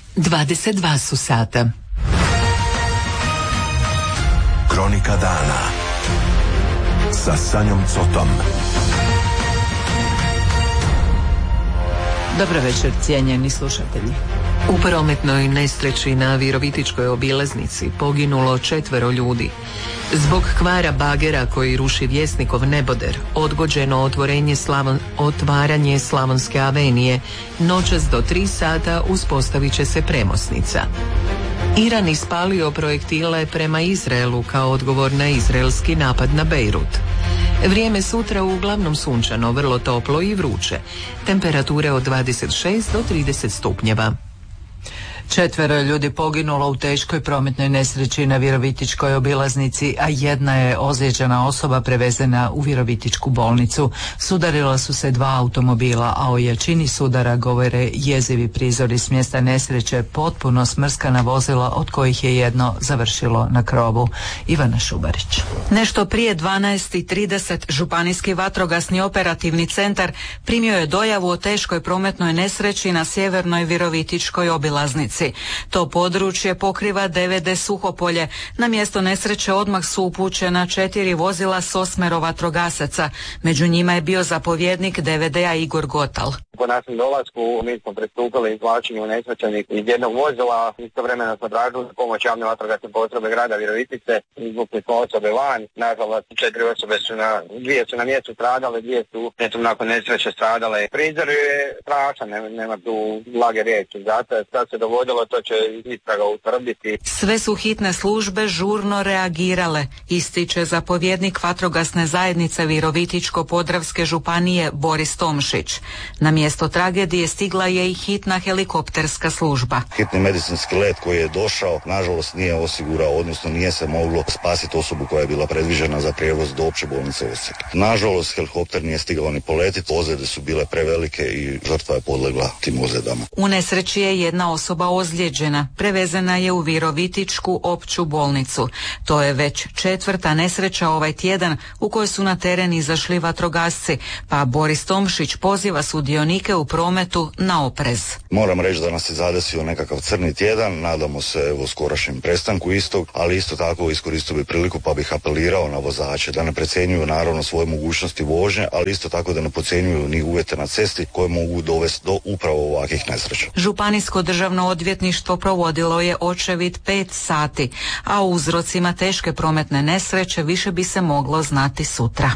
22 su sata. Kronika dana sa Sanjom Cotom. Dobro večer, cijenjeni slušatelji. U prometnoj nesreći na Virovitičkoj obilaznici poginulo 4 ljudi. Zbog kvara bagera koji ruši Vjesnikov neboder, odgođeno otvaranje Slavonske avenije. Noćas do 3 sata uspostavit će se premosnica. Iran ispalio projektile prema Izraelu kao odgovor na izraelski napad na Bejrut. Vrijeme sutra uglavnom sunčano, vrlo toplo i vruće. Temperature od 26 do 30 stupnjeva. 4 ljudi poginulo u teškoj prometnoj nesreći na Virovitičkoj obilaznici, a 1 je ozlijeđena osoba prevezena u Virovitičku bolnicu. Sudarila su se 2 automobila, a o jačini sudara govore jezivi prizori s mjesta nesreće, potpuno smrskana vozila od kojih je jedno završilo na krovu. Ivana Šubarić. Nešto prije 12:30 Županijski vatrogasni operativni centar primio je dojavu o teškoj prometnoj nesreći na sjevernoj Virovitičkoj obilaznici. To područje pokriva DVD Suhopolje. Na mjesto nesreće odmah su upućena 4 vozila s 8 vatrogasaca. Među njima je bio zapovjednik DVD-a Igor Gotal. Po našem dolasku mi smo pristupili izvlačenju nesrećenih iz jednog vozila. Istovremeno smo tražili pomoć javne vatrogasne postrojbe grada Virovitice. Izvukli smo osobe van. Nažalost, 4 osobe su dvije su na mjestu stradale, 2 su netom nakon nesreće stradale. Prizor je strašan, nema tu blage riječi. Zato sad se dogodilo, to će istraga utvrditi. Sve su hitne službe žurno reagirale, ističe zapovjednik vatrogasne zajednice Virovitičko-podravske županije Boris Tomšić. Na mjesto tragedije stigla je i hitna helikopterska služba. Hitni medicinski let koji je došao, nažalost nije osigurao, odnosno nije se moglo spasiti osobu koja je bila predviđena za prijevoz do opće bolnice Osijek. Nažalost, helikopter nije stigao ni poletiti, ozljede su bile prevelike i žrtva je podlegla tim ozljedama. U nesreći je 1 osoba ozlijeđena, prevezena je u Virovitičku opću bolnicu. To je već 4. nesreća ovaj tjedan u kojoj su na teren izašli vatrogasci, pa Boris Tomšić poziva sudionike u prometu na oprez. Moram reći da nas je zadesio nekakav crni tjedan, nadamo se skorašnjem prestanku istog, ali isto tako iskoristio bi priliku pa bih apelirao na vozače da ne precjenjuju naravno svoje mogućnosti vožnje, ali isto tako da ne podcjenjuju ni uvjete na cesti koje mogu dovesti do upravo ovakvih nesreća. Županijsko državno odvjetništvo provodilo je očevid 5 sati, a o uzrocima teške prometne nesreće više bi se moglo znati sutra.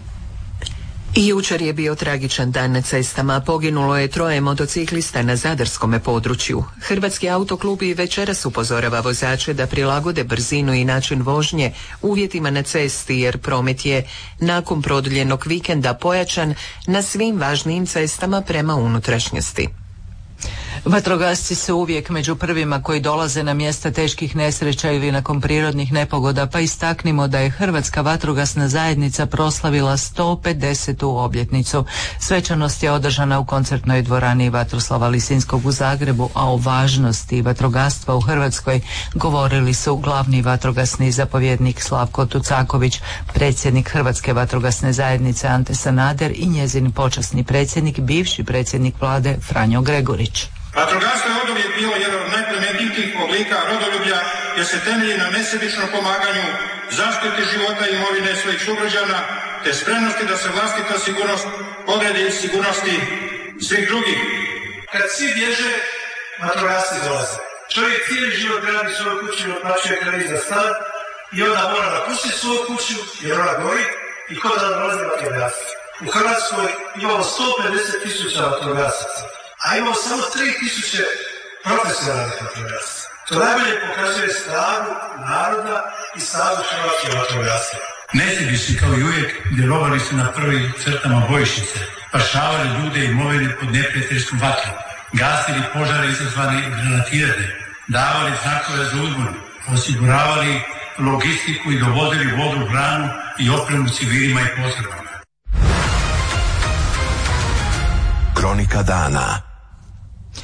I jučer je bio tragičan dan na cestama, poginulo je 3 motociklista na zadarskome području. Hrvatski autoklub i večeras upozorava vozače da prilagode brzinu i način vožnje uvjetima na cesti, jer promet je nakon produljenog vikenda pojačan na svim važnijim cestama prema unutrašnjosti. Vatrogasci su uvijek među prvima koji dolaze na mjesta teških nesreća ili nakon prirodnih nepogoda, pa istaknimo da je Hrvatska vatrogasna zajednica proslavila 150. obljetnicu. Svečanost je održana u koncertnoj dvorani Vatroslava Lisinskog u Zagrebu, a o važnosti vatrogastva u Hrvatskoj govorili su glavni vatrogasni zapovjednik Slavko Tucaković, predsjednik Hrvatske vatrogasne zajednice Ante Sanader i njezin počasni predsjednik, bivši predsjednik vlade Franjo Gregurić. Vatrogastvo je oduvijek bilo jedan od najplemenitijih oblika rodoljublja jer se temelji na nesebičnom pomaganju, zaštiti života i imovine svojih sugrađana te spremnosti da se vlastita sigurnost odredi sigurnosti svih drugih. Kad svi bježe, vatrogasci dolaze. Čovjek cijeli život gradi svoju kuću i otplaćuje kredit za stan i onda mora napustiti svoju kuću jer ona gori i ko da dolaze vatrogasci. U Hrvatskoj imamo 150.000 vatrogasaca, a imamo samo 3.000 profesionalnih vatrogasaca. To najbolje pokazuje snagu naroda i snagu hrvatskih vatrogasaca. Nesebični kao i uvijek djelovali su na prvim crtama bojišnice, spašavali ljude i imovine pod neprijateljskom vatrom, gasili požare izazvani granatirane, davali znakove za uzbunu, osiguravali logistiku i dovodili vodu, hranu i opremu civilima i potrebama. Kronika dana.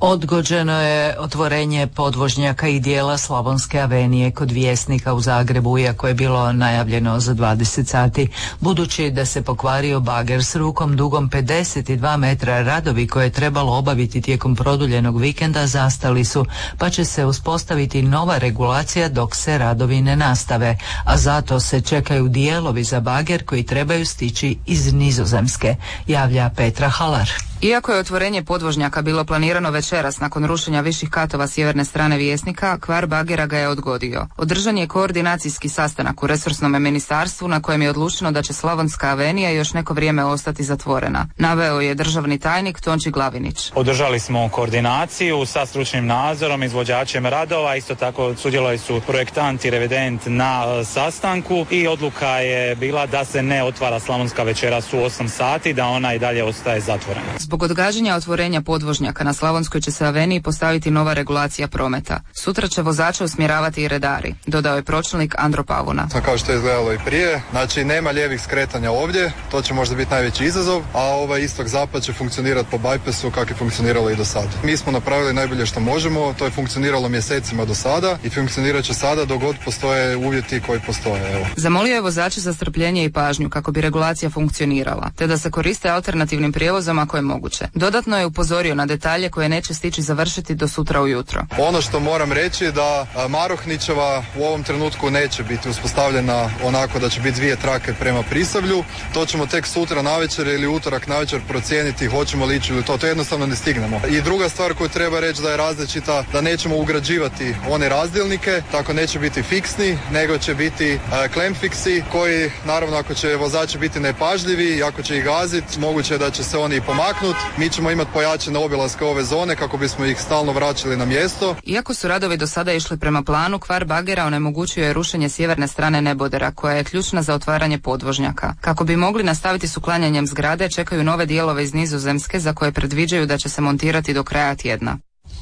Odgođeno je otvorenje podvožnjaka i dijela Slavonske avenije kod Vjesnika u Zagrebu, iako je bilo najavljeno za 20 sati. Budući da se pokvario bager s rukom dugom 52 metra, radovi koje je trebalo obaviti tijekom produljenog vikenda zastali su, pa će se uspostaviti nova regulacija dok se radovi ne nastave, a zato se čekaju dijelovi za bager koji trebaju stići iz Nizozemske, javlja Petra Halar. Iako je otvorenje podvožnjaka bilo planirano večeras nakon rušenja viših katova sjeverne strane Vjesnika, kvar bagera ga je odgodio. Održan je koordinacijski sastanak u resursnom ministarstvu na kojem je odlučeno da će Slavonska avenija još neko vrijeme ostati zatvorena, naveo je državni tajnik Tonči Glavinić. Održali smo koordinaciju sa stručnim nadzorom, izvođačem radova, isto tako sudjelovali su projektant i revident na sastanku i odluka je bila da se ne otvara Slavonska večeras u 8 sati, da ona i dalje ostaje zatvorena. Zbog odgađanja otvorenja podvožnjaka na Slavonskoj će se aveniji postaviti nova regulacija prometa. Sutra će vozače usmjeravati i redari, dodao je pročelnik Andro Pavuna. Kao što je izgledalo i prije, znači nema lijevih skretanja ovdje, to će možda biti najveći izazov, a ovaj istok-zapad će funkcionirati po bypassu kako je funkcioniralo i do sada. Mi smo napravili najbolje što možemo, to je funkcioniralo mjesecima do sada i funkcionirat će sada dok god postoje uvjeti koji postoje. Evo. Zamolio je vozače za strpljenje i pažnju kako bi regulacija funkcionirala, te da se koriste alternativnim prijevozom ako je moguće. Dodatno je upozorio na detalje koje neće stići završiti do sutra ujutro. Ono što moram reći da Marohničeva u ovom trenutku neće biti uspostavljena onako da će biti 2 trake prema Prisavlju. To ćemo tek sutra navečer ili utorak navečer procijeniti hoćemo li ići ili to jednostavno ne stignemo. I druga stvar koju treba reći da je različita, da nećemo ugrađivati one razdjelnike, tako neće biti fiksni, nego će biti klemfiksi koji naravno ako će vozači biti nepažljivi i ako će ih gaziti, moguće je da će se oni pomaknuti. Mi ćemo imati pojačane obilaske ove zone kako bismo ih stalno vraćali na mjesto. Iako su radovi do sada išli prema planu, kvar bagera onemogućio je rušenje sjeverne strane nebodera, koja je ključna za otvaranje podvožnjaka. Kako bi mogli nastaviti s uklanjanjem zgrade, čekaju nove dijelove iz Nizozemske za koje predviđaju da će se montirati do kraja tjedna.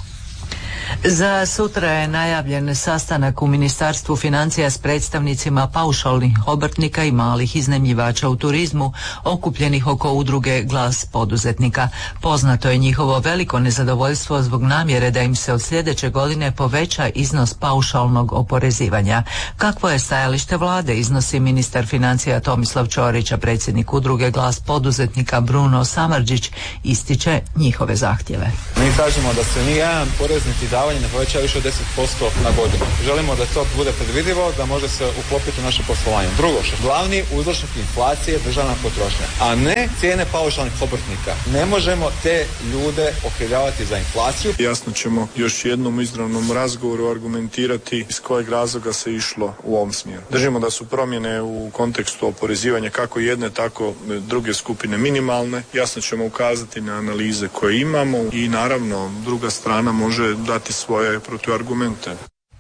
Za sutra je najavljen sastanak u Ministarstvu financija s predstavnicima paušalnih obrtnika i malih iznajmljivača u turizmu, okupljenih oko udruge Glas poduzetnika. Poznato je njihovo veliko nezadovoljstvo zbog namjere da im se od sljedeće godine poveća iznos paušalnog oporezivanja. Kakvo je stajalište vlade, iznosi ministar financija Tomislav Ćorić, a predsjednik udruge Glas poduzetnika Bruno Samardžić ističe njihove zahtjeve. Mi kažemo da se nijedan porez niti davanje ne poveća više od 10% na godinu. Želimo da to bude predvidivo, da može se uklopiti u naše poslovanje. Drugo, glavni uzročnik inflacije je državna potrošnja, a ne cijene paušalnih obrtnika. Ne možemo te ljude okrivljavati za inflaciju. Jasno ćemo još jednom u izravnom razgovoru argumentirati iz kojeg razloga se išlo u ovom smjeru. Držimo da su promjene u kontekstu oporezivanja kako jedne, tako druge skupine minimalne. Jasno ćemo ukazati na analize koje imamo i naravno druga strana može dati svoje protuargumente.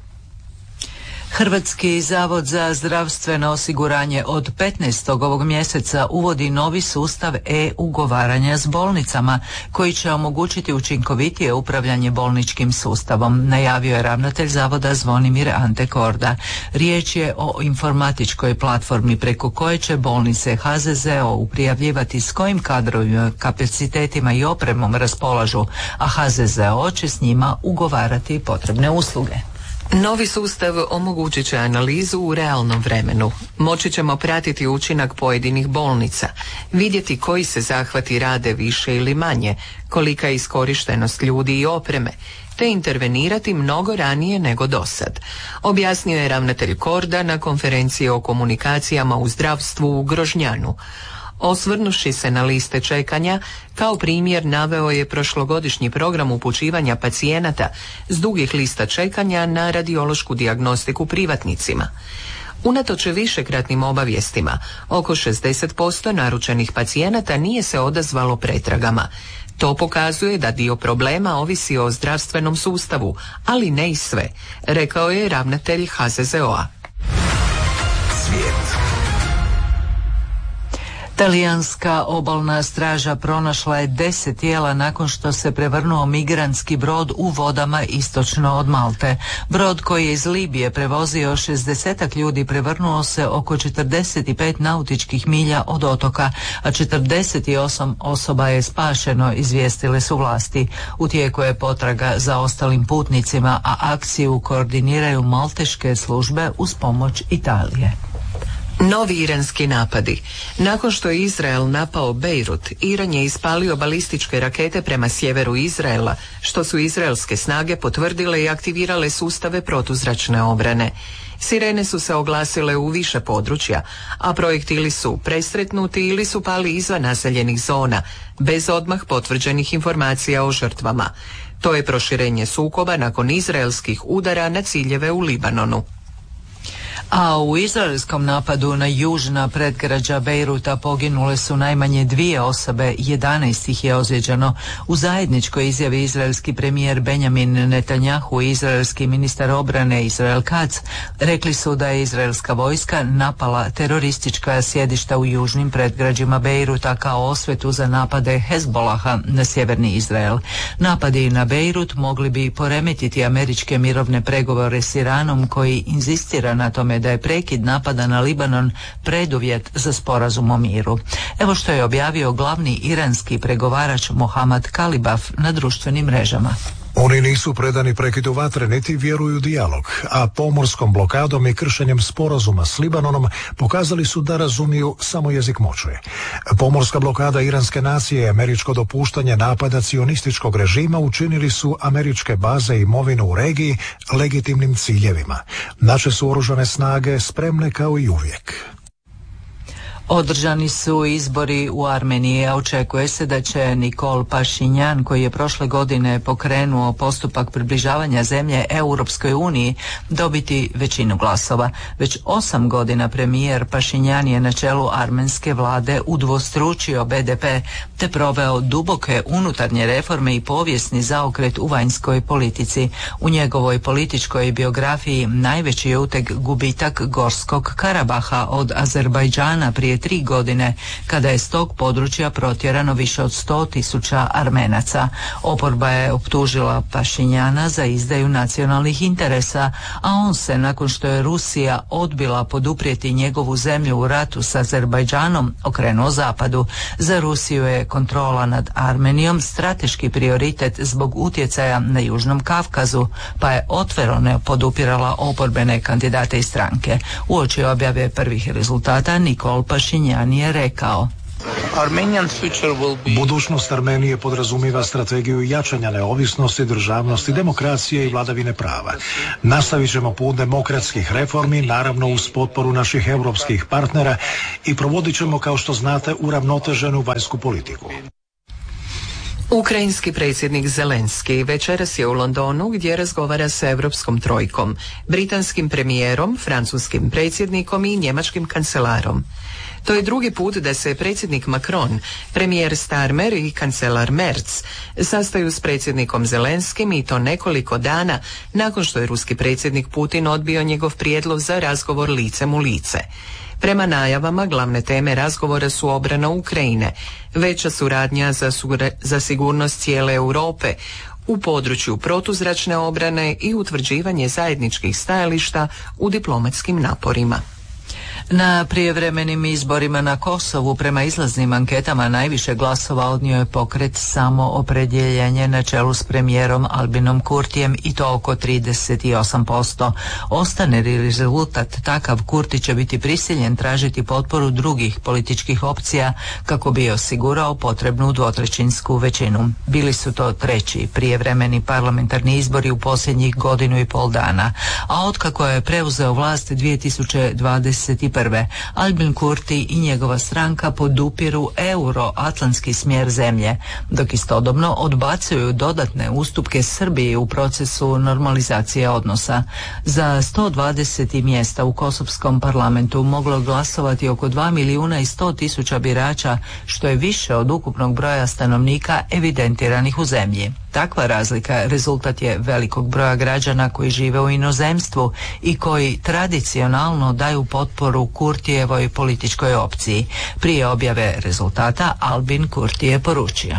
Hrvatski zavod za zdravstveno osiguranje od 15. ovog mjeseca uvodi novi sustav e-ugovaranja s bolnicama koji će omogućiti učinkovitije upravljanje bolničkim sustavom, najavio je ravnatelj zavoda Zvonimir Ante Korda. Riječ je o informatičkoj platformi preko koje će bolnice HZZO prijavljivati s kojim kadrovima, kapacitetima i opremom raspolažu, a HZZO će s njima ugovarati potrebne usluge. Novi sustav omogućit će analizu u realnom vremenu. Moći ćemo pratiti učinak pojedinih bolnica, vidjeti koji se zahvati rade više ili manje, kolika je iskorištenost ljudi i opreme, te intervenirati mnogo ranije nego dosad, objasnio je ravnatelj Korda na konferenciji o komunikacijama u zdravstvu u Grožnjanu. Osvrnuši se na liste čekanja, kao primjer naveo je prošlogodišnji program upućivanja pacijenata s dugih lista čekanja na radiološku dijagnostiku privatnicima. Unatoč višekratnim obavijestima, oko 60% naručenih pacijenata nije se odazvalo pretragama. To pokazuje da dio problema ovisi o zdravstvenom sustavu, ali ne i sve, rekao je ravnatelj HZZO-a. Svijet. Talijanska obalna straža pronašla je 10 tijela nakon što se prevrnuo migrantski brod u vodama istočno od Malte. Brod koji je iz Libije prevozio 60 ljudi prevrnuo se oko 45 nautičkih milja od otoka, a 48 osoba je spašeno, izvijestile su vlasti. U tijeku je potraga za ostalim putnicima, a akciju koordiniraju malteške službe uz pomoć Italije. Novi iranski napadi. Nakon što je Izrael napao Bejrut, Iran je ispalio balističke rakete prema sjeveru Izraela, što su izraelske snage potvrdile i aktivirale sustave protuzračne obrane. Sirene su se oglasile u više područja, a projektili su presretnuti ili su pali izvan naseljenih zona, bez odmah potvrđenih informacija o žrtvama. To je proširenje sukoba nakon izraelskih udara na ciljeve u Libanonu. A u izraelskom napadu na južna predgrađa Bejruta poginule su najmanje 2 osobe, 11 ih je ozlijeđeno. U zajedničkoj izjavi izraelski premijer Benjamin Netanjahu i izraelski ministar obrane Israel Katz rekli su da je izraelska vojska napala teroristička sjedišta u južnim predgrađima Bejruta kao osvetu za napade Hezbolaha na sjeverni Izrael. Napadi na Bejrut mogli bi poremetiti američke mirovne pregovore s Iranom, koji inzistira na tome da je prekid napada na Libanon preduvjet za sporazum o miru. Evo što je objavio glavni iranski pregovarač Mohammad Kalibaf na društvenim mrežama. Oni nisu predani prekidu vatre, niti vjeruju dijalog, a pomorskom blokadom i kršenjem sporazuma s Libanonom pokazali su da razumiju samo jezik moći. Pomorska blokada iranske nacije i američko dopuštanje napada cionističkog režima učinili su američke baze i imovinu u regiji legitimnim ciljevima. Naše su oružane snage spremne kao i uvijek. Održani su izbori u Armeniji, a očekuje se da će Nikol Pašinjan, koji je prošle godine pokrenuo postupak približavanja zemlje Europskoj uniji, dobiti većinu glasova. Već 8 godina premijer Pašinjan je na čelu armenske vlade udvostručio BDP te proveo duboke unutarnje reforme i povijesni zaokret u vanjskoj politici. U njegovoj političkoj biografiji najveći je uteg gubitak Gorskog Karabaha od Azerbajdžana prije 3 godine, kada je s tog područja protjerano više od 100.000 Armenaca. Oporba je optužila Pašinjana za izdaju nacionalnih interesa, a on se, nakon što je Rusija odbila poduprijeti njegovu zemlju u ratu s Azerbajdžanom, okrenuo zapadu. Za Rusiju je kontrola nad Armenijom strateški prioritet zbog utjecaja na Južnom Kavkazu, pa je otvoreno podupirala oporbene kandidate i stranke. Uoči objave prvih rezultata Nikol Pašinjan je rekao: Budućnost Armenije podrazumiva strategiju jačanja neovisnosti, državnosti, demokracije i vladavine prava. Nastavit ćemo put demokratskih reformi, naravno uz potporu naših europskih partnera, i provodit ćemo, kao što znate, uravnoteženu vanjsku politiku. Ukrajinski predsjednik Zelenski večeras je u Londonu, gdje razgovara sa Europskom trojkom, britanskim premijerom, francuskim predsjednikom i njemačkim kancelarom. To je drugi put da se predsjednik Macron, premijer Starmer i kancelar Merz sastaju s predsjednikom Zelenskim, i to nekoliko dana nakon što je ruski predsjednik Putin odbio njegov prijedlog za razgovor licem u lice. Prema najavama, glavne teme razgovora su obrana Ukrajine, veća suradnja za sigurnost cijele Europe u području protuzračne obrane i utvrđivanje zajedničkih stajališta u diplomatskim naporima. Na prijevremenim izborima na Kosovu prema izlaznim anketama najviše glasova odnio je pokret Samoopredjeljenje na čelu s premijerom Albinom Kurtijem, i to oko 38%. Ostane li rezultat takav, Kurti će biti prisiljen tražiti potporu drugih političkih opcija kako bi osigurao potrebnu dvotrećinsku većinu. Bili su to treći prijevremeni parlamentarni izbori u posljednjih 1,5 dana, a otkako je preuzeo vlast 2021. Albin Kurti i njegova stranka podupiru euroatlantski smjer zemlje, dok istodobno odbacuju dodatne ustupke Srbiji u procesu normalizacije odnosa. Za 120 mjesta u kosovskom parlamentu moglo glasovati oko 2.100.000 birača, što je više od ukupnog broja stanovnika evidentiranih u zemlji. Takva razlika rezultat je velikog broja građana koji žive u inozemstvu i koji tradicionalno daju potporu Kurtijevoj političkoj opciji. Prije objave rezultata Albin Kurti je poručio: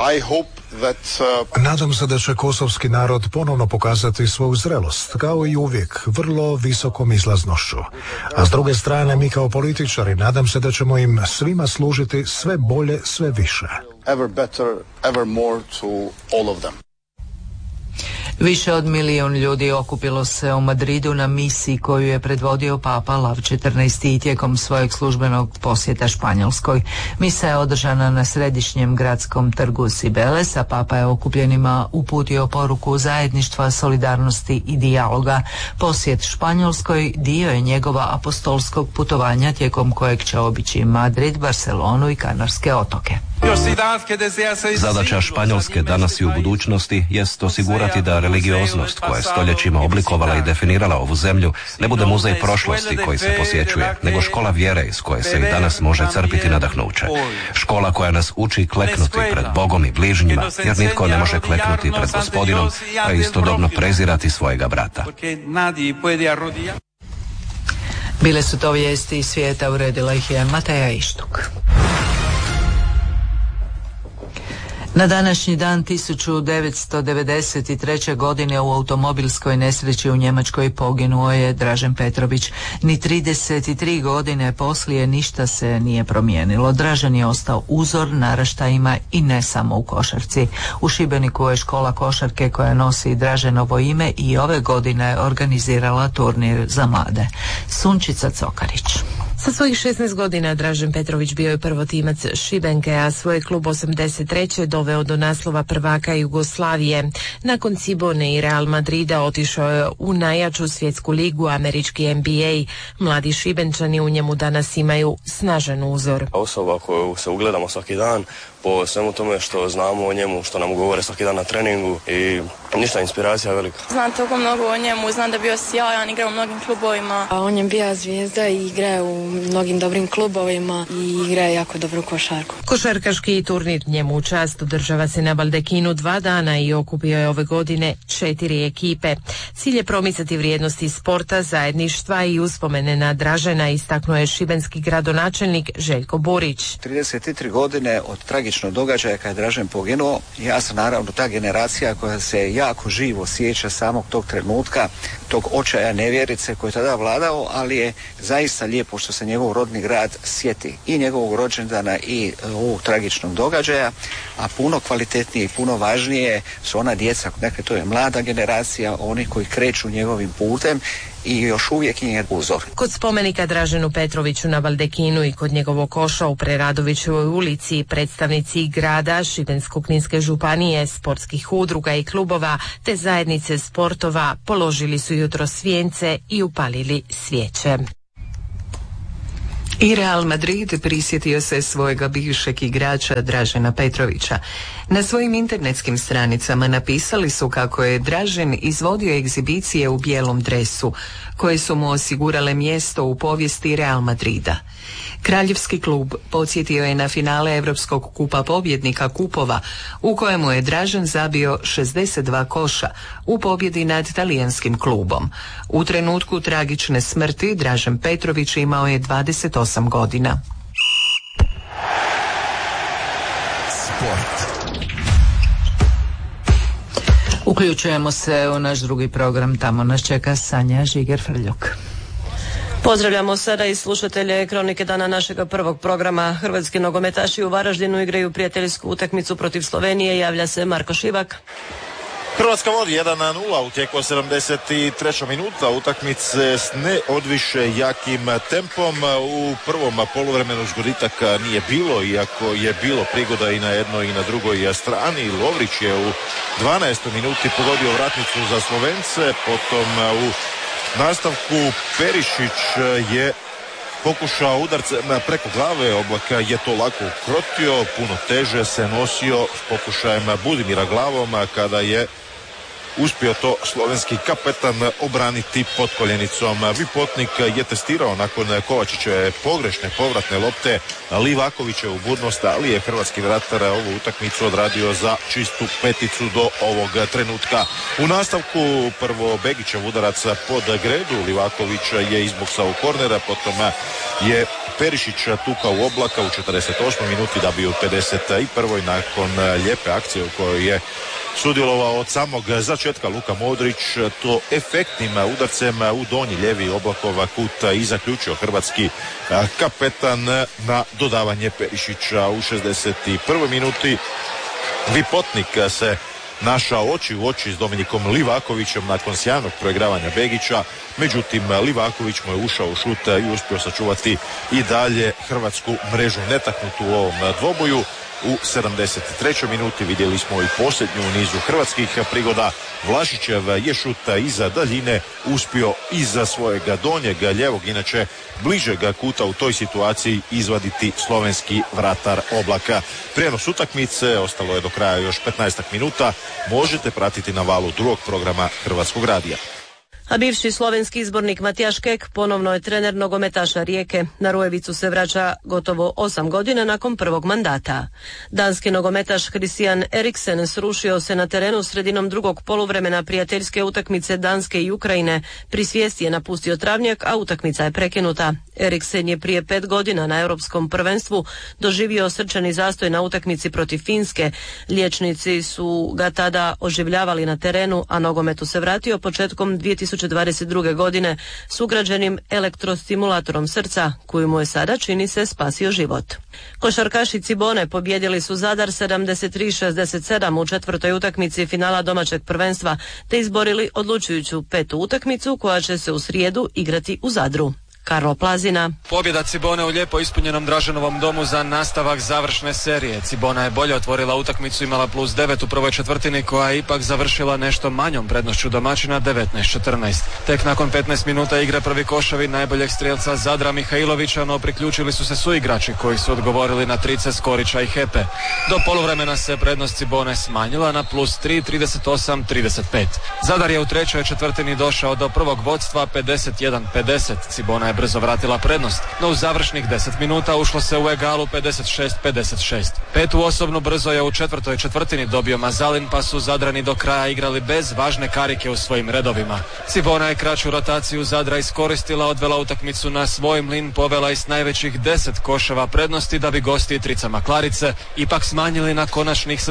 Nadam se da će kosovski narod ponovno pokazati svoju zrelost, kao i uvijek, vrlo visokom izlaznošću. A s druge strane, mi kao političari nadam se da ćemo im svima služiti sve bolje, sve više. Ever better, ever more to all of them. Više od 1 milijun ljudi okupilo se u Madridu na misiji koju je predvodio Papa Lav XIV tijekom svojeg službenog posjeta Španjolskoj. Misa je održana na središnjem gradskom trgu Cibeles, a Papa je okupljenima uputio poruku zajedništva, solidarnosti i dijaloga. Posjet Španjolskoj dio je njegova apostolskog putovanja tijekom kojeg će obići Madrid, Barcelonu i Kanarske otoke. Zadaća Španjolske danas i u budućnosti jest osigurati da religioznost koja je stoljećima oblikovala i definirala ovu zemlju ne bude muzej prošlosti koji se posjećuje, nego škola vjere iz koje se i danas može crpiti nadahnuće. Škola koja nas uči kleknuti pred Bogom i bližnjima, jer nitko ne može kleknuti pred Gospodinom, a istodobno prezirati svojega brata. Bile su to vijesti iz svijeta, uredila ih je Mateja Ištuk. Na današnji dan 1993. godine u automobilskoj nesreći u Njemačkoj poginuo je Dražen Petrović. Ni 33 godine poslije ništa se nije promijenilo. Dražen je ostao uzor naraštajima i ne samo u košarci. U Šibeniku je škola košarke koja nosi Draženovo ime i ove godine organizirala turnir za mlade. Sunčica Cokarić. Sa svojih 16 godina Dražen Petrović bio je prvotimac Šibenke, a svoj klub 83. doveo do naslova prvaka Jugoslavije. Nakon Cibone i Real Madrida otišao je u najjaču svjetsku ligu, američki NBA. Mladi Šibenčani u njemu danas imaju snažan uzor. Osoba koju se ugledamo svaki dan, po svemu tome što znamo o njemu, što nam govore svaki dan na treningu i ništa, inspiracija velika. Znam toliko mnogo o njemu, znam da je bio sjajan, igra u mnogim klubovima. A on je bio zvijezda i igra u mnogim dobrim klubovima i igra jako dobru košarku. Košarkaški turnir njemu u čast održava se na Baldekinu 2 dana i okupio je ove godine 4 ekipe. Cilj je promicati vrijednosti sporta, zajedništva i uspomene na Dražena, istaknuo je šibenski gradonačelnik Željko Borić. 33 godine od tragičnog događaja kada je Dražen poginuo, ja sam naravno ta generacija koja se jako živo sjeća samog tog trenutka, tog očaja nevjerice koji je tada vladao, ali je zaista lijepo što se njegov rodni grad sjeti i njegovog rođendana i ovog tragičnog događaja, a puno kvalitetnije i puno važnije su ona djeca, dakle to je mlada generacija, oni koji kreću njegovim putem i još uvijek je uzor. Kod spomenika Draženu Petroviću na Baldekinu i kod njegovog koša u Preradovićevoj ulici predstavnici grada, Šibensko-kninske županije, sportskih udruga i klubova te zajednice sportova položili su jutros vijence i upalili svijeće. I Real Madrid prisjetio se svojega bivšeg igrača Dražena Petrovića. Na svojim internetskim stranicama napisali su kako je Dražen izvodio egzibicije u bijelom dresu, koje su mu osigurale mjesto u povijesti Real Madrida. Kraljevski klub podsjetio je na finale Europskog kupa pobjednika kupova, u kojemu je Dražen zabio 62 koša u pobjedi nad talijanskim klubom. U trenutku tragične smrti Dražen Petrović imao je 28 godina. Sport. Uključujemo se u naš drugi program, tamo nas čeka Sanja Žiger-Frljuk. Pozdravljamo sada i slušatelje Kronike dana našega prvog programa. Hrvatski nogometaši u Varaždinu igraju prijateljsku utakmicu protiv Slovenije. Javlja se Marko Šivak. Hrvatska vodi 1-0 u tijeku 73. minuta utakmice s neodviše jakim tempom. U prvom poluvremenu zgoditaka nije bilo, iako je bilo prigoda i na jednoj i na drugoj strani. Lovrić je u 12. minuti pogodio vratnicu za Slovence, potom u nastavku Perišić je pokušao udarce preko glave Oblaka, je to lako ukrotio, puno teže se nosio s pokušajem Budimira glavom kada je uspio to slovenski kapetan obraniti pod koljenicom. Vipotnik je testirao nakon Kovačićeve pogrešne povratne lopte Livakovićevu budnost, ali je hrvatski vratar ovu utakmicu odradio za čistu peticu do ovog trenutka. U nastavku prvo Begićev udarac pod gredu, Livaković je izboksao kornera, potom je Perišić tukao u Oblaka u 48. minuti da bi u 51. nakon lijepe akcije u kojoj je sudjelovao od samog začetka Luka Modrić, to efektnim udarcem u donji lijevi Oblakova kut i zaključio hrvatski kapetan na dodavanje Perišića u 61. minuti. Vipotnik se našao oči u oči s Dominikom Livakovićem nakon sjajnog proigravanja Begića, međutim Livaković mu je ušao u šut i uspio sačuvati i dalje hrvatsku mrežu netaknutu u ovom dvoboju. U 73. minuti vidjeli smo i posljednju u nizu hrvatskih prigoda. Vlašićev je šut iza daljine uspio iza svojega donjeg ljevog, inače bližeg kuta u toj situaciji izvaditi slovenski vratar Oblaka. Prijenos utakmice, ostalo je do kraja još 15 minuta, možete pratiti na valu drugog programa Hrvatskog radija. A bivši slovenski izbornik Matijaš Kek ponovno je trener nogometaša Rijeke. Na Rujevicu se vraća gotovo 8 godina nakon prvog mandata. Danski nogometaš Christian Eriksen srušio se na terenu sredinom drugog poluvremena prijateljske utakmice Danske i Ukrajine. Pri svijesti je napustio travnjak, a utakmica je prekinuta. Eriksen je prije 5 godina na europskom prvenstvu doživio srčani zastoj na utakmici protiv Finske. Liječnici su ga tada oživljavali na terenu, a nogometu se vratio početkom 2022. godine s ugrađenim elektrostimulatorom srca, koju mu je sada, čini se, spasio život. Košarkaši Cibone pobjedili su Zadar 73-67 u četvrtoj utakmici finala domaćeg prvenstva, te izborili odlučujuću 5. utakmicu koja će se u srijedu igrati u Zadru. Karlo Plazina. Pobjeda Cibone u lijepo ispunjenom Draženovom domu za nastavak završne serije. Cibona je bolje otvorila utakmicu, imala +9 u prvoj četvrtini, koja je ipak završila nešto manjom prednošću domaćina 19-14. Tek nakon 15 minuta igre prvi koševi najboljeg strijelca Zadra Mihajlovića, no priključili su se suigrači koji su odgovorili na trice Skorića i Hepe. Do poluvremena se prednost Cibone smanjila na +3, 38-35. Zadar je u trećoj četvrtini došao do prvog vodstva 51-50. Cibona je brzo vratila prednost, no u završnih 10 minuta ušlo se u egalu 56-56. Petu osobnu brzo je u četvrtoj četvrtini dobio Mazalin, pa su Zadrani do kraja igrali bez važne karike u svojim redovima. Cibona je kraću rotaciju Zadra iskoristila, odvela utakmicu na svoj mlin, povela i s najvećih 10 koševa prednosti, da bi gosti tricama Klarice ipak smanjili na konačnih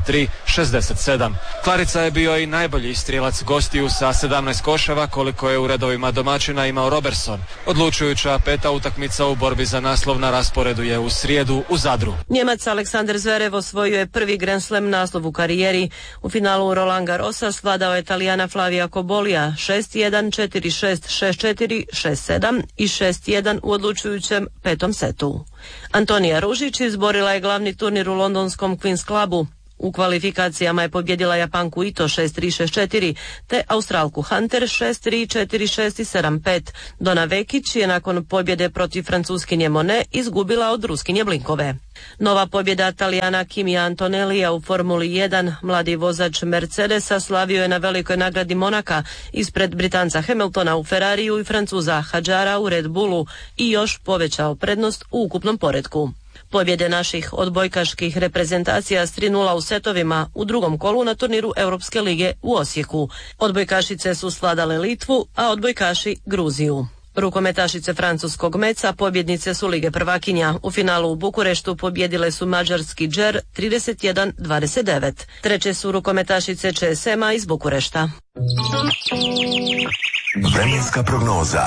73-67. Klarica je bio i najbolji strijelac gostiju sa 17 koševa, koliko je u redovima domaćina imao Robertson. Odlučujuća peta utakmica u borbi za naslov na rasporedu je u srijedu u Zadru. Njemac Aleksander Zverev osvojio je prvi Grand Slam naslov u karijeri. U finalu Roland Garrosa svladao je Talijana Flavija Kobolija 6-1, 4-6, 6-4, 6-7 i 6-1 u odlučujućem petom setu. Antonija Ružić izborila je glavni turnir u londonskom Queen's Clubu. U kvalifikacijama je pobjedila Japanku Ito 6-3, 6-4, te Australku Hunter 6-3, 4-6 i 7-5. Dona Vekić je nakon pobjede protiv Francuskinje Monet izgubila od Ruskinje Blinkove. Nova pobjeda Talijana Kimija Antonellija u Formuli 1, mladi vozač Mercedesa, slavio je na velikoj nagradi Monaka ispred Britanca Hamiltona u Ferrariju i Francuza Hadžara u Red Bullu i još povećao prednost u ukupnom poretku. Pobjede naših odbojkaških reprezentacija s 3:0 u setovima u drugom kolu na turniru Europske lige u Osijeku. Odbojkašice su svladale Litvu, a odbojkaši Gruziju. Rukometašice francuskog Meca pobjednice su Lige prvakinja. U finalu u Bukureštu pobjedile su mađarski Džer 31-29. Treće su rukometašice ČSM-a iz Bukurešta. Vremenska prognoza.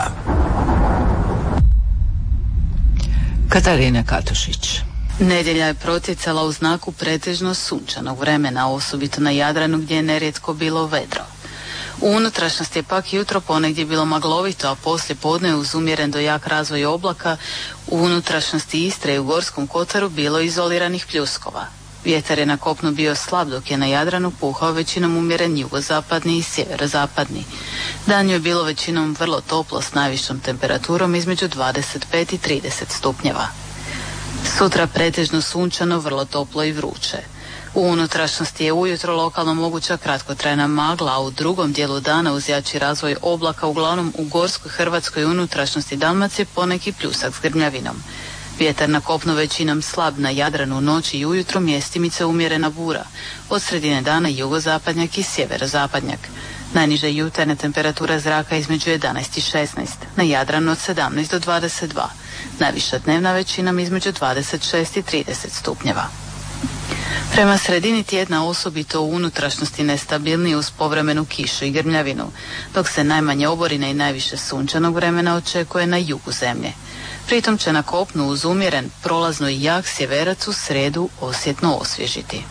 Katarina Katušić. Nedjelja je protjecala u znaku pretežno sunčanog vremena, osobito na Jadranu gdje je nerijetko bilo vedro. U unutrašnjosti je pak jutro ponegdje bilo maglovito, a poslije podne uz umjeren do jak razvoj oblaka u unutrašnjosti Istre i u Gorskom Kotaru bilo izoliranih pljuskova. Vjetar je na kopnu bio slab, dok je na Jadranu puhao većinom umjeren jugozapadni i sjeverozapadni. Danju je bilo većinom vrlo toplo s najvišom temperaturom između 25 i 30 stupnjeva. Sutra pretežno sunčano, vrlo toplo i vruće. U unutrašnjosti je ujutro lokalno moguća kratkotrajna magla, a u drugom dijelu dana uz jači razvoj oblaka uglavnom u gorskoj Hrvatskoj unutrašnjosti Dalmacije poneki pljusak s grmljavinom. Vjetar na kopnu većinom slab, na Jadranu noći i ujutro mjestimice umjerena bura. Od sredine dana jugozapadnjak i sjeverozapadnjak. Najniže jutarnje temperatura zraka između 11 i 16, na Jadranu od 17 do 22. Najviša dnevna većinom između 26 i 30 stupnjeva. Prema sredini tjedna osobito u unutrašnjosti nestabilniji uz povremenu kišu i grmljavinu, dok se najmanje oborine i najviše sunčanog vremena očekuje na jugu zemlje. Pritom će na kopnu uz umjeren, prolazno i jak sjeverac u sredu osjetno osvježiti.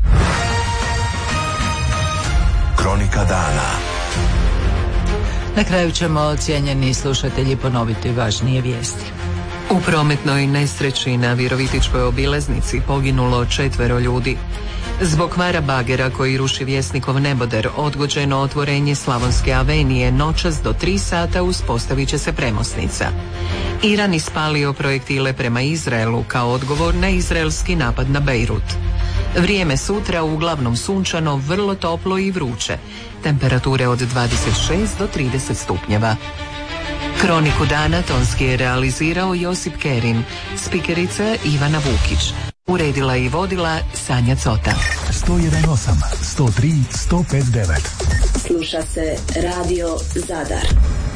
Kronika dana. Na kraju ćemo, cijenjeni slušatelji, ponoviti važnije vijesti. U prometnoj nesreći na Virovitičkoj obilaznici poginulo 4 ljudi. Zbog kvara bagera koji ruši Vjesnikov neboder, odgođeno otvorenje Slavonske avenije noćas do 3 sata uspostavit će se premosnica. Iran ispalio projektile prema Izraelu kao odgovor na izraelski napad na Bejrut. Vrijeme sutra uglavnom sunčano, vrlo toplo i vruće. Temperature od 26 do 30 stupnjeva. Kroniku dana tonski je realizirao Josip Kerin, spikerica Ivana Vukić. Uredila i vodila Sanja Cota. 101.8, 103, 105.9. Sluša se Radio Zadar.